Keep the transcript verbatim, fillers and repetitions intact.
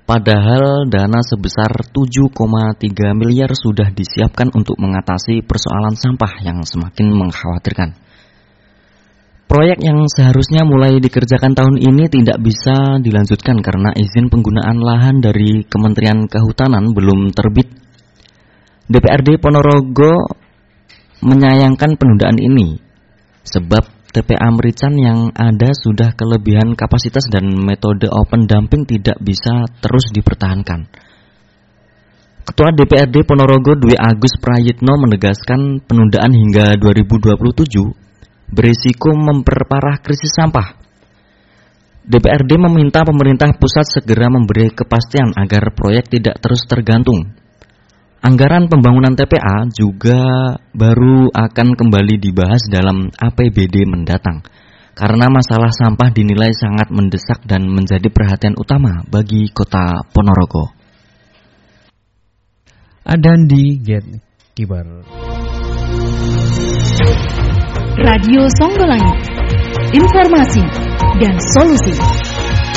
Padahal dana sebesar tujuh koma tiga miliar sudah disiapkan untuk mengatasi persoalan sampah yang semakin mengkhawatirkan. Proyek yang seharusnya mulai dikerjakan tahun ini tidak bisa dilanjutkan karena izin penggunaan lahan dari Kementerian Kehutanan belum terbit. D P R D Ponorogo menyayangkan penundaan ini, sebab T P A Merican yang ada sudah kelebihan kapasitas dan metode open dumping tidak bisa terus dipertahankan. Ketua D P R D Ponorogo Dwi Agus Prayitno menegaskan penundaan hingga dua ribu dua puluh tujuh berisiko memperparah krisis sampah. D P R D meminta pemerintah pusat segera memberi kepastian agar proyek tidak terus tergantung. Anggaran pembangunan T P A juga baru akan kembali dibahas dalam A P B D mendatang, karena masalah sampah dinilai sangat mendesak dan menjadi perhatian utama bagi Kota Ponorogo. Adandi Get Kibar. Radio Songgolangit, informasi dan solusi.